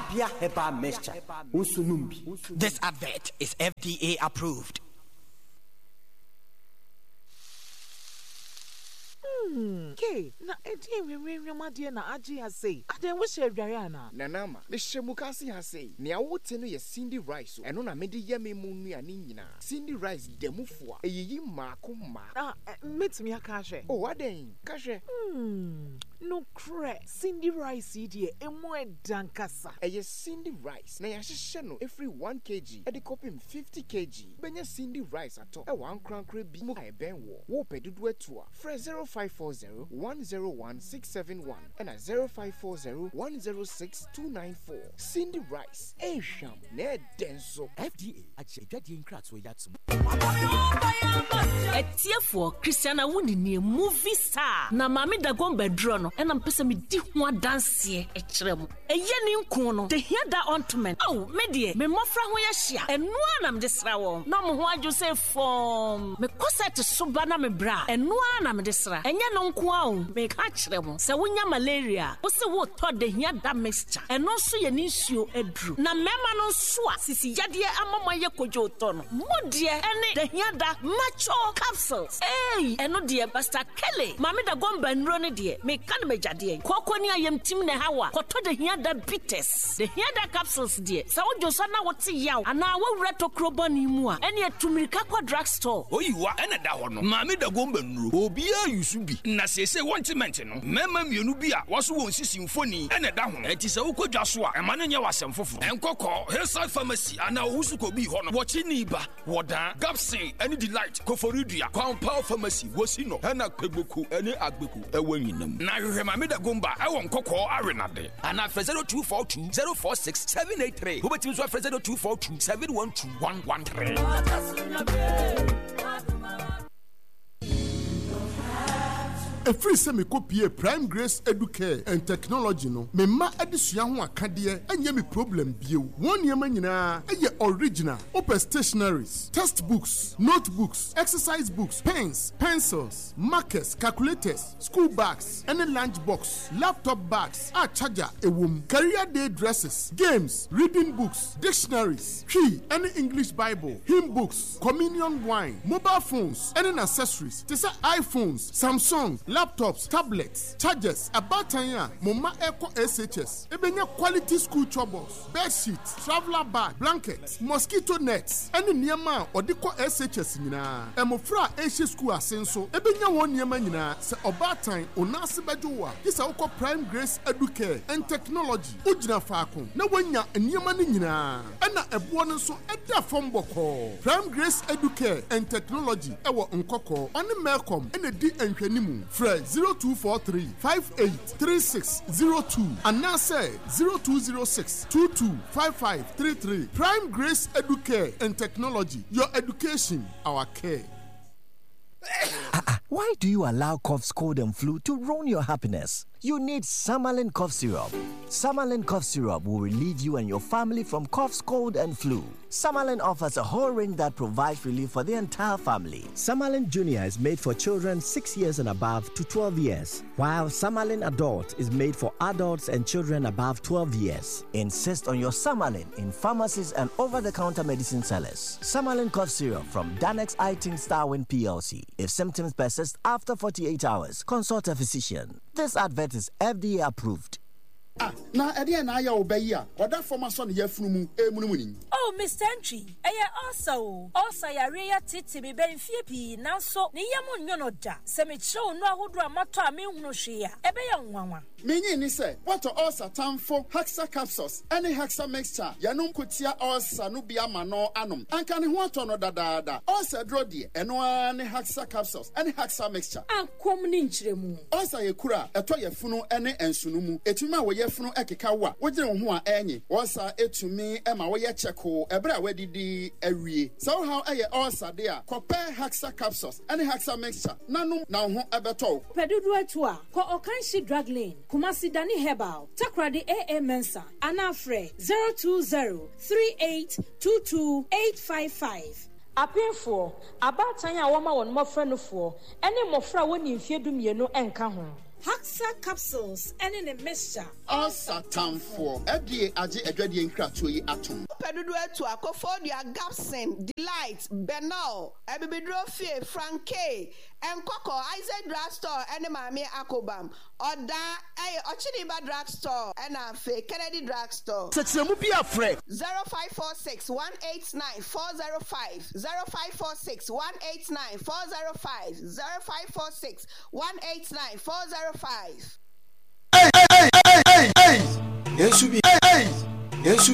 Abia Herbal Mixture. Usunumbi. This advert is FDA approved. Okay, na we madie na aji say. Aden we share dware na. Nanama, me shemukasi ha say. Nea wote no ye Cindy Rice. Eno na mede ye me mu nuane nyina. Cindy Rice demufo. Eyiyi maako ma. Ah, metimi aka hwe. Oh, aden, ka hwe. No cre. Cindy Rice die emu edankasa. Eye Cindy Rice. Na ya hye no every 1 kg. E de kopim 50 kg. Benya Cindy Rice ato. E wan krankra bi mu kai ben wo. Wo pedudu atua. Fre 0540-101-671 and 0540-106-294. Cindy Rice. Sham ne denso. FDA achedwade nkratso yatsum. Etiefo Christiana Wunini movie star na mami Dagom bedro no ena mpese me di ho adanse e kirem. Eye ni nko no de hia da ontment. Oh, me de me mofra ho ya hia. Eno anam de sra wo. Na mo ho adwo se form. Me koset soba na me bra. Eno anam de sra. Enye no nko a o. Me ka kirem. Se wonya malaria, wo se wo to de hia da mixture. Eno so ye ni nsuo edru. Na mema no so a sisi yade amama ye kojo to no. Mo de ene de hia da macho capsules. Hey, eno de Pastor Kelly. Mami Dagom benro ne de. Me kan me jade. Kokoni ayem tim ne hawa. Koto de hia da bitters. De hia da capsules de. Sa wojo so na wote yaw. Ana wo wreto krobani mu a. Ene etumirika kwa drugstore. Oyiwa ene da ho no. Mami Dagom benro. Obi a yusu bi. Na sese wantement no. Mema mienu bi a waso won sisi mfoni. Ene da ho. Enti se ukodwa so a. Ema no nye wasem foforo. Enkoko Hillside Pharmacy ana wusuko bi ho no. Wochi ni ba. Woda Gapsi any delight Koforidua Compound Pharmacy Wosino Ena Kwebuku any Agbeku Eweninem na hwehwe Mami Dagomba ewo nkokọ arenade ana 0242046783 Hubetim so 0242711113 A free semi-copy Prime Grace Educare and Technology no. Me ma adisua ho akade enye me problem bio. One year nyina eye original. Open stationaries, textbooks, notebooks, exercise books, pens, pencils, markers, calculators, school bags, any lunch box, laptop bags, charger, career day dresses, games, reading books, dictionaries, key, any English Bible, hymn books, communion wine, mobile phones, any accessories. These are iPhones, Samsung, laptops, tablets, chargers, abatanya, Moma Eco SHS, Ebenya quality school troubles, bed sheets, traveler bag, blankets, mosquito nets, any Niama or Deco SHS Nina, Emofra Asia School Asenso, Ebenya one Niamanina, Se Obatine, Onasi Bajua, this are Prime Grace Educare and Technology, Ujina Fakun, Nawanya and Yamanina, Anna Ebuana so Edda from Boko, Prime Grace Educare and Technology, Ewa Unkoko, and the Melcom, and the D and Kenimu. 0243-583602 and now say 0206-225533. Prime Grace Educare and Technology. Your education, our care. Why do you allow coughs, cold, and flu to ruin your happiness? You need Samalin Cough Syrup. Samalin Cough Syrup will relieve you and your family from coughs, cold, and flu. Samalin offers a whole range that provides relief for the entire family. Samalin Junior is made for children 6 years and above to 12 years, while Samalin Adult is made for adults and children above 12 years. Insist on your Samalin in pharmacies and over-the-counter medicine sellers. Samalin Cough Syrup from Danex iTin Starwin PLC. If symptoms persist after 48 hours, consult a physician. This advert is FDA approved. Na ede na ya obeyi a oda former son ye funu emunumuni. Oh, Mr. Entry, also yare ya titi me ben fie pi nanso ne yemu nyono da. Se me chew no ahodo amato a me hunu hwe a ebe ya nwanwa. Menyi ni se what ulcer tamfo Hexa capsules any Hexa mixture yanum kotia ulcer no bia ma no anom. Anka ne ho ato no dadaada. Ulcer dro de eno ani Hexa capsules any Hexa mixture. Ankom ni nchiremu. Ulcer ye kura eto ye funu ene ensunu mu. Etuma wo ye funu ekeka wa wogire ho a enyi ulcer etumi ema wo ye cheko ebre a wadidi awie. So how eye ulcer de a kope Hexa capsules any Hexa mixture nanum na ho ebeto. Pedudu atu a ko Okanshi drug lane Kumasi Dani Herbal, Takradi AA Mensa, Anafre 020-3822-855. Appear for about Tanya Woma on Mofreno for any Mofra when you fear do me no enka home. Haxa capsules and in a mixture. Asa Tamfo, FDA Aji Edwedi Nkratui Atom. Pedudu to Akofodia Gapson, Delight, Benal, Ebibidrofie, Franke, and Coco, Isaac Drugstore, and Mami Akobam, Oda, Ochiniba Drugstore, and Afe, Kennedy Drugstore. Such a movie afraid. 0546 189 405 0546 189 405 0546 189 405. Hey! Yes,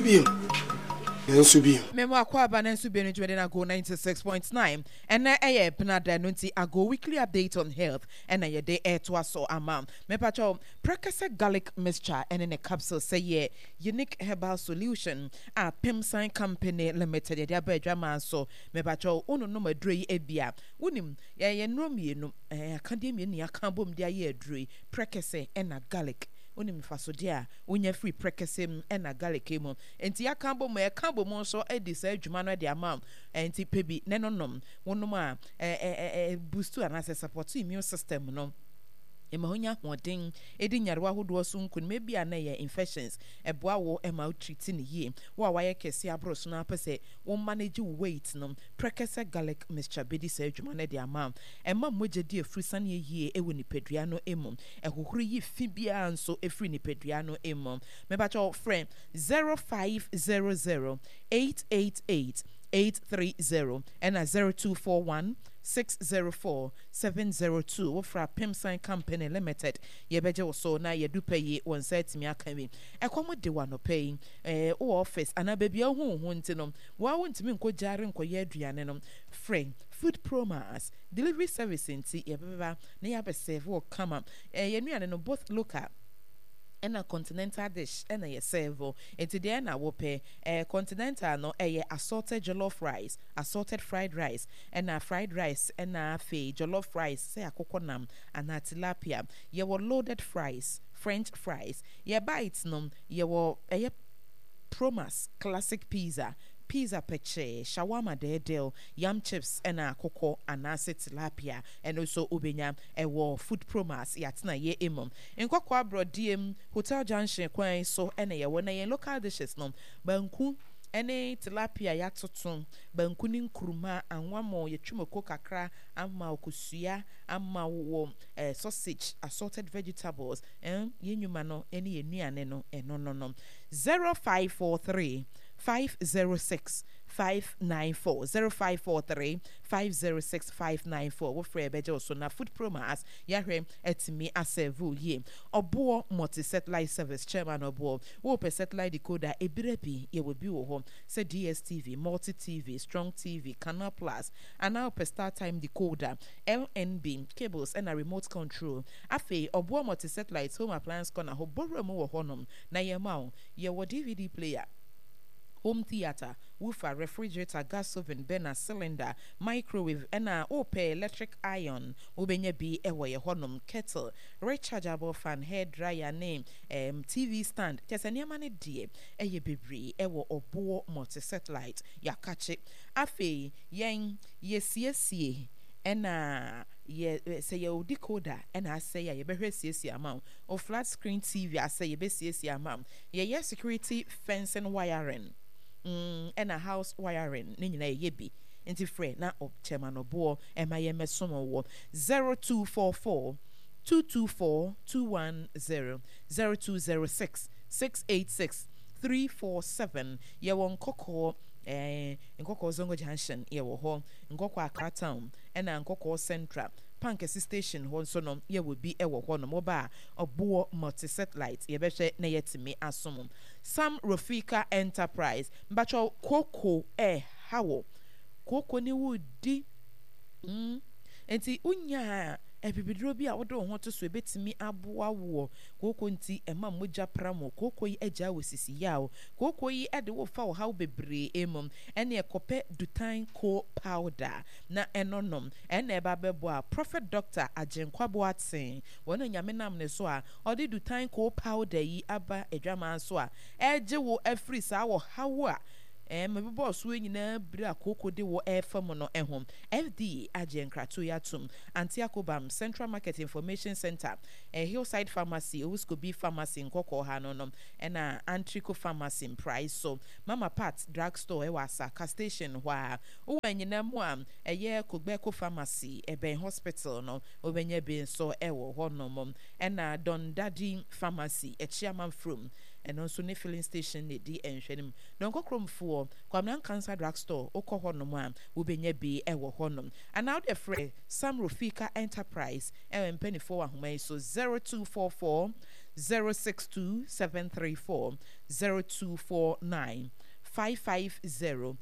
Memo akwa banensu be njude na go 96.9 and na eye penada nunti ago weekly update on health and na yede to aso amam me pacho Prekese garlic mixture and in a capsule say ye unique herbal solution a Pimsign company limited ye abedra man so me pacho unu no madrei ebia wonim ye nromienu akademia ni akambom dia ye adrei Prekese and a garlic unim fasodia unya free Prekese and a garlic emo enti akambo me akambo mo so edisa adwuma no de amam enti pebi nenonom wonoma boost and as support immune system no emahonya hodin edi nyarwa hodo so nkun maybe anaye infections eboa wo ema treat ni ye wo awaye kese abros na pese wo manage weight no Prekese garlic mixture bedi sa adwuma na de amam ema mogedi efrusan ye ye ewo ni pedua no emom ehohoro yi fibia nso efri ni pedua no emom me ba cho friend 0500 888 830 and a 0241 604 702 wofra Pimsign Company Limited yebeje so na yedupe yi won set mi akami ekomo de wa no pay o office ana babia hu ntino wa wontimi nko jare nko ye aduane no friend food promas delivery service nti yebeba na yabeseve wo kama yenuane no both local and a continental dish and a servo into the na wope continental no assorted jollof rice, assorted fried rice, and a fried rice and a fe jollof rice say a coconam and a tilapia ye were loaded fries, French fries ye bites no ye were promas classic pizza peche, shawarma dedel, yam chips and a cocoa and acid tilapia and also ubenya ewo food promas yatina ye imum. In Kwakwa bro DM Hotel Junction kwan so and ye when ye local dishes no banku ene tilapia yatoton banku ni nkruma anwa mo ye twumako kakra amma okusua amma wo sausage assorted vegetables ye nyuma no ene ye nuane no eno no 0543 506 594 0543 506 594 wo free beje so na food promas yahwe etimi aserve ye obo multi satellite service chairman obo wo per satellite decoder ebirebi ye will be wo ho say DSTV multi TV strong TV Canal Plus and now per Star Time decoder LNB cables and a remote control afi obo multi satellite home appliance corner ho borrow mo wo honom na ye ma ye wo DVD player home theater, woofer, refrigerator, gas oven, burner, cylinder, microwave, and a electric iron, ubenye bi ewe ye honum kettle, rechargeable fan, hair dryer name, TV stand, just any money dear, eye bibri, ewo obo multi satellite, ya catch it, afe, yang, yes, ye say your decoder and I say ye better CC amount or flat screen TV I say ye be CC amount ye security fencing wiring and a house wiring nina yebi into friend na op chairman obo MIMS somo wo 0244 224 210 0206 686 347 ye won koko Nkoko Zongo Junction ye wo ho Nkoko Accra Town ena Nkoko Central Pankesi Station ho so no ye will be ewo ho no moba obo multi satellite ye behwe na yetimi asom Sam Rafika Enterprise mbacho koko hawo koko ni wudi enti unya ebibidro bi a wodo ho to so ebetimi aboa wo koko nti ema moja pramo koko yi eja wosisi yawo koko yi ede wo fa wo hawo bebre emom ene ekope dutan co powder na enonom ene eba bebo a Prophet Dr. Ajenkwabo Atsen wona nyame nam ne so a ode dutan co powder yi aba edwama so a eje wo afri sa wo hawo a maybe boss we nyina bra koko de wo efam no ehom FDA agye nkrato ya tum Antiakobam Central Market Information Center Hillside Pharmacy Owuskobi Pharmacy nkoko ha no no na Antrico Pharmacy price so Mama Pat Drugstore Saka Station wa uwenyina mu am Kogbeko Pharmacy Ben Hospital no obenye bin so ewo honomom na Don Daddy Pharmacy Chiaman from and also ne filling station ne di enhwenim don kokrom for Kwamnan Cancer Drugstore okọ honom am obenye bi ewo honom and now the free Sam Rufika Enterprise penny4 ahoma so 0244 062 734 0249 550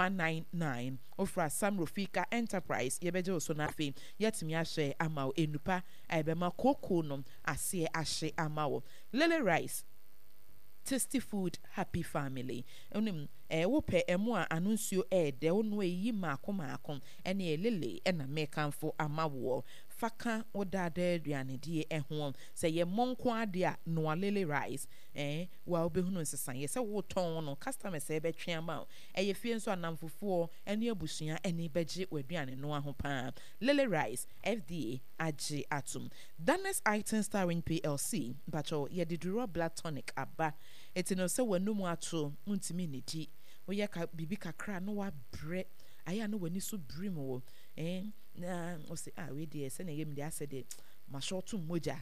199 ofra Sam Rufika Enterprise yebeje oso na fe yetimi ahye amawo enupa ebema koko no ase ahye amawo Lily Rice Tasty Food Happy Family onim wope emu a anunsuo de onu eyi maako ene Lily na mekanfo amawo faka odada aduane die ho se ye monko ade a no Lily Rice wa obehunu nsesan ye se wo ton no customer se be twe ama ye fie nso anamfofo ene abusua ene beje waduane no ho pa Lily Rice FDA age atum Danes Item Starring PLC bacho ye diduro blood tonic aba etino se wanum ato untimi nidi oye ka bibi kakra no wa bre aya no wani so brim wo na o se we dey se na yem dey asede ma shortu moja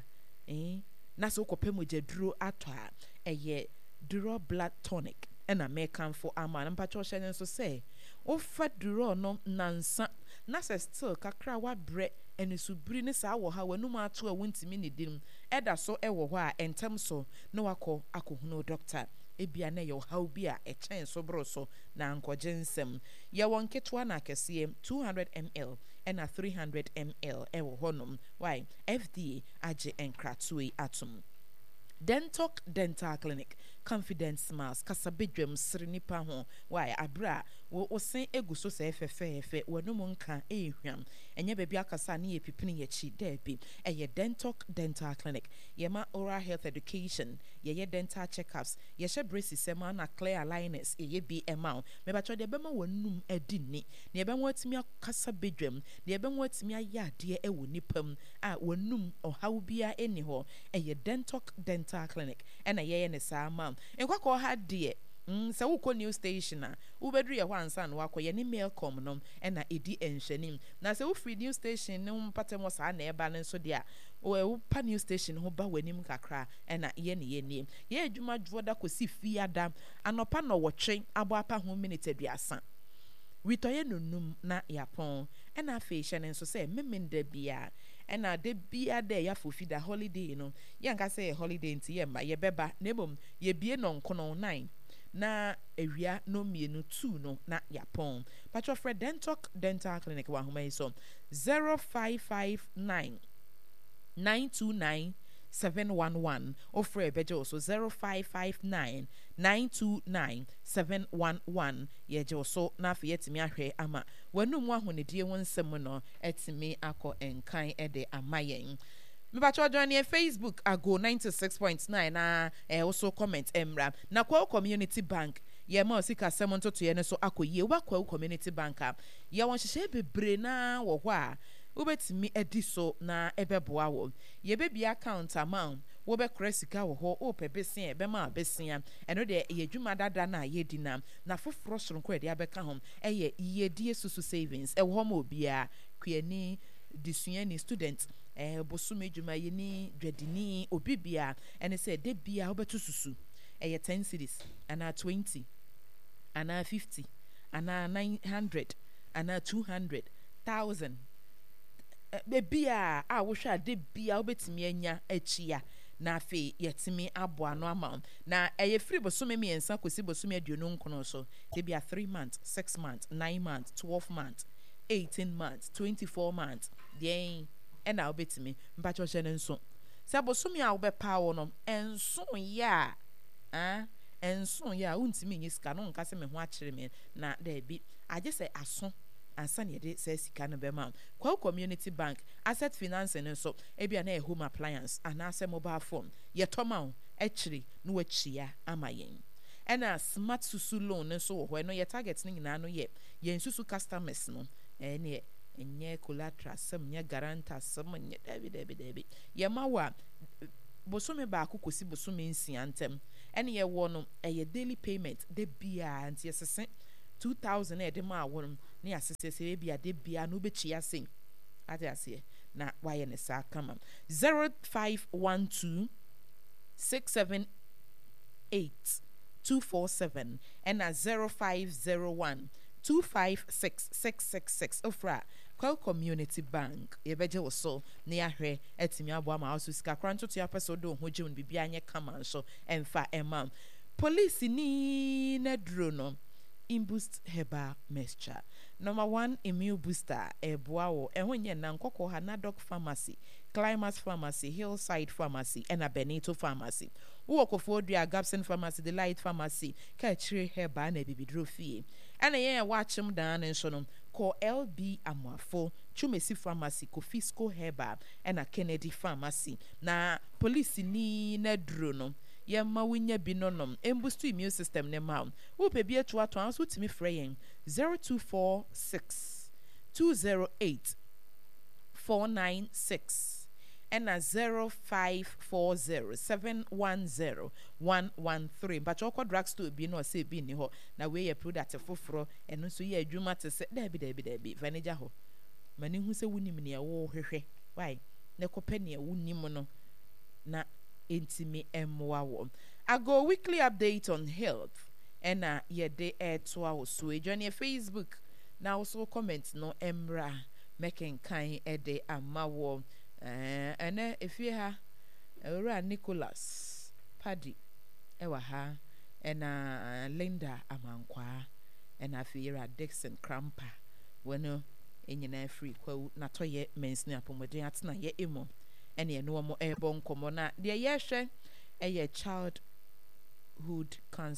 na so kope moja duro ato a eye duro blood tonic na mekan for ama na mpacho hye nso se o fa duro no nansa na se still kakra wa bre eni so bri ne sa wo ha wanum ato a wontimi nidim eda so ewo ho a entem so na wakọ akohunu doctor ebia na ye how bia echen so bro so na ankoje nsem ye won ketwa na kese 200 ml na 300 ml ewo honum why FDA age enkratwe atum Dentalk Dental Clinic Confidence Smiles kasabedwam srinipa ho why abra wo sen eguso se efefe wonum nka ehwam enye bebia akasa na ye pipini ye chi debi eye Dentalk Dental Clinic yema oral health education ye dental checkups ye she braces sema na clear aligners ye BMA me ba cho de bema wonum adini na ye be watimi akasa bedwam na ye be watimi ayade ewo nipam a wonum ohaw bia eni ho eye Dentalk Dental Clinic ena ye ne sama enkwakọ ha de se wo new station a wo bedru ye ho ansa na wakoye ne mail com no ena edi enhwanim na se wo free new station ne mpatem sa na eba ne so de a wo pa new station ho ba wanim kakra ena ye ne ye adwuma dwoda kosi fiada anopa no wotwe abo apa ho minute aduasa witoye nunum na yapon ena afi hye ne nso se memenda bia ena de bia de ya fofida holiday no ye nka se holiday nti ye ma ye beba nebom ye bie no nkono 9 na ewia no mienu 2 no na yapon patro Fred Dental Clinic wa homa iso 0559 929 711 ofre beje also 0559 929 711 yeje also na afi yetimi ahwe ama wanum ahonedie wonsem no etimi akọ enkan ede amayen me ba cho join your Facebook ago 96.9 na also comment emra na kwa community bank ye ma osika semonto to ye ne so akoyie wa kwa community bank a ye won hye bebre na wo ho a ubetimi ediso na ebeboa wo ye bebi account amount wo be kresika wo ho o pebesen e be ma besia eno de ye dwuma dada na ye dinam na foforo soronko e de abeka hom ye ye die susu savings e wo ho ma obia kwani disuani student bosume dwuma ye ni dwadini obibia ene se de bia obeto susu ye 10 cedis ana 20 ana 50 ana 900 ana 200,000 bebia a wo hwa de bia obetimi anya achia na afi yetimi abo ano ama na eye free bosume miensa kosi bosume aduonu nkono so de bia 3 months 6 months 9 months 12 months 18 months 24 months den ena obetimi mpacho hye ne nso se bosume a wo be pawo no enso ya enso ya untimi nyiska no nka se me ho akire me na da bi age se aso ansa ne de se sika no be ma kwa community bank asset finance ne so ebia na home appliance ana se mobile phone ye toma akire no achia amayen ɛna smart susu loan nso wɔ hɔ ɛno yɛ target ne nyinaa no yɛ yɛn susu customers no ɛne ɛnyɛ collateral sɛm nyɛ guarantor sɛm nyɛ dabi yɛma wɔ a bosome baako kɔsi bosome nsia ntɛm ɛne yɛwɔ no ɛyɛ daily payment de biara nti yɛsese 2000 na yɛde ma awɔ no ne yɛasesɛ bia de biara no wobɛkyi ase ate aseɛ na wayɛ ne saa kama 0512 678 247 ɛna 0501 256666 ofra Quell Community Bank yɛbɛgye wo so na yɛahwɛ atumi aboa ma also sika kora ntoto apɛ sɛ wode wo ho gye wo no biribia nyɛ kama nso ɛmfa ɛma police ni na duro no Imboost Herbal Mixture number 1 immune booster ɛboa wo ɛho nyɛ na nkɔkɔ ha Nadok Pharmacy Climax Pharmacy Hillside Pharmacy ɛna Benito Pharmacy wo kɔfo dua Gabson Pharmacy Delight Pharmacy ka kyire herbal na bibidro fie ɛna yɛn watchem dan nso no call LB Amoafo Chumesi Pharmacy Kofisco Herbal ɛna Kennedy Pharmacy na police ni na duro no yɛma wonya bi nonom Imboost immune system ne ma wo pe bi eto ato anso timi frɛ yɛn 0246 208 496 ɛna 0540 710 113 but okɔ drugstore bi no ɔsɛ bi ni hɔ na we yɛ product foforo ɛno nso yɛ adwuma te sɛ dabi vanija hɔ mani hu sɛ wonim ne ɛwo hwehwɛ why ne kɔpɛ ne wonim no na intimi emwa wo ago weekly update on health ɛna yɛde ɛtoa wo so join your Facebook na also comment no emra making kind ɛde ama wo ɛna efie ha ewura Nicholas Paddy ɛwa ha ɛna Linda Amankwa ɛna afiyera Dixon Krampa wɔno enyina free kwa na toye mens ne apomode atena ye emo ene eno mo ebo nkomo na de ye hwe eye childhood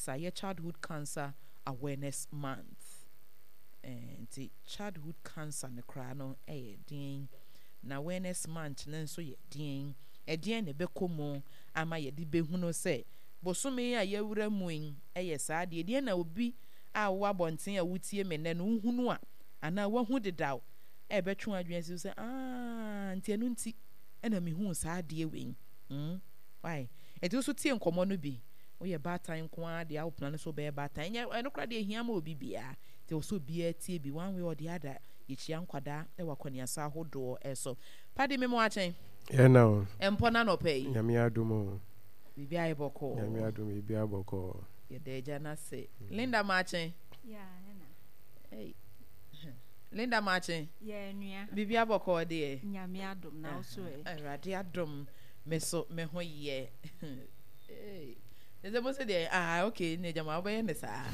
cancer awareness month and the childhood cancer ne kra no din na awareness month ne nso ye din ne bekomo ama ye di behunu se bosome a yewura muin eye saa de na obi a wo abonten a wutie me ne no hunu a ana wahu dedaw ebetwe adwen si se nti enu nti ena me hu saa de we why eto so tie nkomo no bi wo ye batan ko a de awopna no so be batan nya eno kra de ehia ma obi bia te so bia tie bi one way or the other yichia nkwada e wakɔnia sa hodo eso padi me mo achen now empona no pay nyame adumo bibia e boko nyame adum bibia boko ye deja na se Linda Machen hey Linda Machen nua bibia boko de nyame adum na so awrade adum me so me ho ye hey Eze mo se de okay ne jama obaye ne sa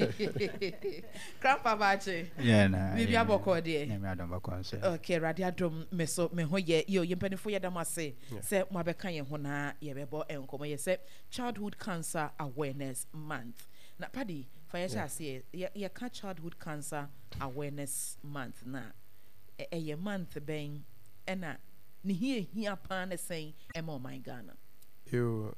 Grandpa Bache na bibia boko de nyame adum boko so okay rade adum me so me ho ye yo yempanifo ye damase se mo abeka ye ho na ye bebo enkomo ye se childhood cancer awareness month na padi fa ye say ye ka childhood cancer awareness month na ye month ben ena ni hia pa na sen e mo my Ghana yo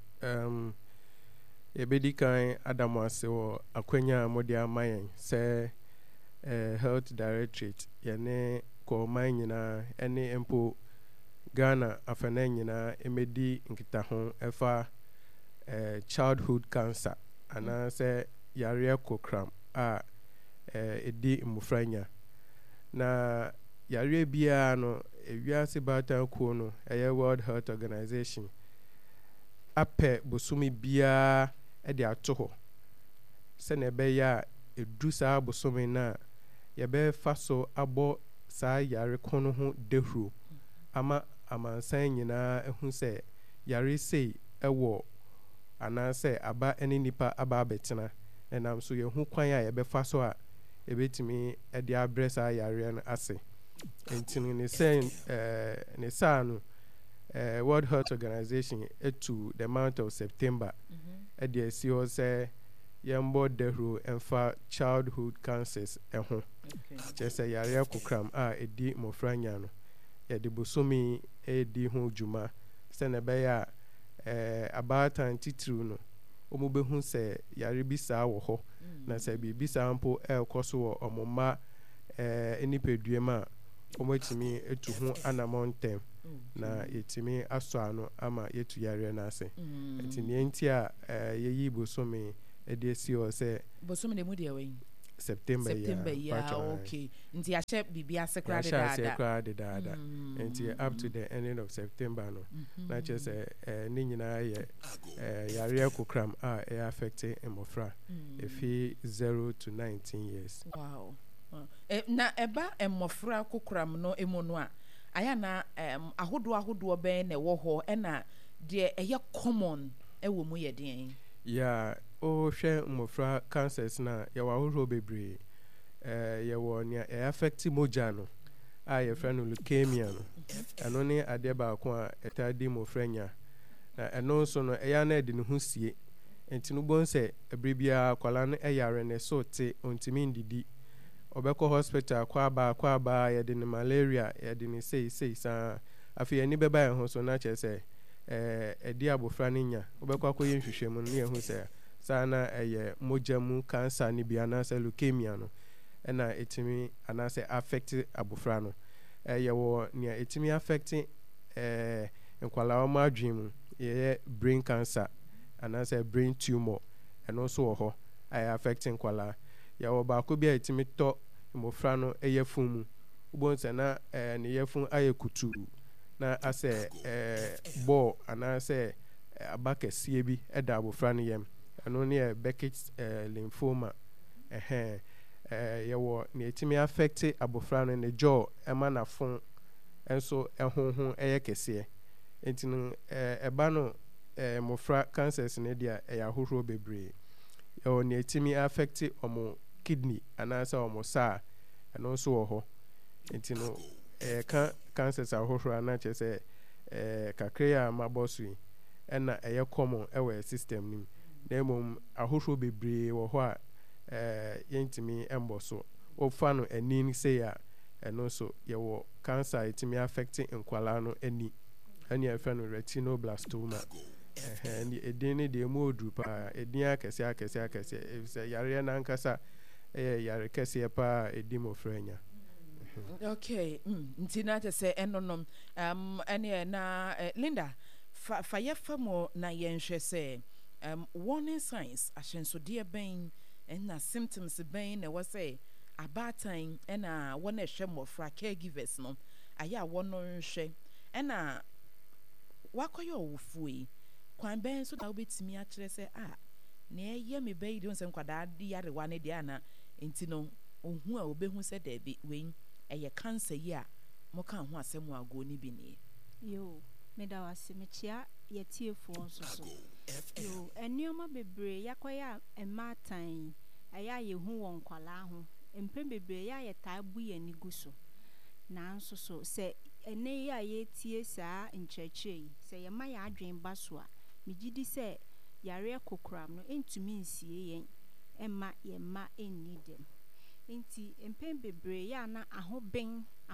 ebedi kan Adamu ase wo akwanya modi amayen se health directorate yene ko man nyina ene empo Ghana afana nyina emedi nkita ho efa childhood cancer ana se yare kokram a edi mufranya na yare bia no ewiase bata ko no eye World Health Organization apɛ bosome bia de ato hɔ sɛ na ɛbɛyɛ a edu saa bosome na yɛbɛfa so abɔ saa yare kono ho dehuro ama amansan nyinaa ehu sɛ yare sei ɛwɔ anaasɛ aba ne nipa aba abɛtena ɛnam so yɛhu kwan a yɛbɛfa so a ebetumi de abrɛ saa yare no ase ntino ne sɛ ne saa no World Health Organization to the month of September at the CEO say yambo dehro emfa childhood cancers eho just say yare kokram edi mofranya no e de bosomi edi ho djuma se na be ya about titru no omo behu se yare bi saa wo ho na se bi saa mpo ekoso wo omoma enipedue ma omo timi etu ho anamontem na yetimi aso ano ama yetu yare na ase enti ne enti a yeyi bosome edesi o se bosome ne mu de we September yeah okay nti ya che bibia sekra de dada nti up to the ending of September no na che se ni nyina ye yare kokram a e affect emofra efi 0 to 19 years. Wow. Na eba emofra kokram no emu no a aya na ahodo ben na wo ho e na de eye common e wo mu ye den yeah o hwe mofra cancers na ya wa horo bebre ya wo nia e affect moja no a ye fra no leukemia no eno ne ade ba ko a etadi mofra nya na eno so no e ya na de ne ho sie enti no bon se ebrebia kwala no e yare ne so te ontimi ndidi obeko hospital kwa ba ye de ne malaria ye de ne sei sa afi ani beba ye ho so na che se edi abofra ne nya obeko akoye nhwehwemu ne ye ho se sana eye mojamu cancer ni bia na se leukemia no na etimi anase affect abofra no ye wo ne etimi affect nkwala ma adwem ye brain cancer anase brain tumor eno so wo ho ay affect nkwala ya wo ba ko bia etimi to mofra no eye fun ubon se na ne ye fun aye kutu na ase bo anase abakesie bi eda abofra no yem eno ne Beckett's lymphoma yewo ne etimi affect abofra no ne jaw ema na fon enso ehonhon eye kese entinu eba no mofra cancers ne dia ehahoro bebre yewo ne etimi affect omo kidney anasa omo sa eno so wo ho entinu cancers ahoro anache se kakreya mabosui ena eye common ewe system nim na mum ahoro bebre wo ho a yentimi emboso ofa no ani say ya eno so yewo cancer etimi affect nkwala no ani afa no retinoblastoma and edin de mu odru pa edin akese say yare na nkasa yare kese pa edimofrenya. Okay ntina te se enonom ene na Linda fa yefa mo na yenhwe se warning signs ahyenso de ben na symptoms ben na we say about time na wona hwe mofra caregivers no aya wono nhwe na wakoyo wofui kwan ben so da obetimi a kire se na eye me be don se nkwada de yare wa ne de ana enti no ohu a obehu se da bi wen eye cancer yi a mo kan ho asem ago ni bi ne yo meda wase mechia yetiefo nso yo enioma bebre yakoya ematan aya yehu won kwala ho empem bebre ya yeta bu ye ni guso na nso so se ene ya yetie saa ncheche se ye ma ya adwen baso a megidi se yare kokram no entumi nsie yen emma ye ma enni dem enti empem bebre ya na ahoben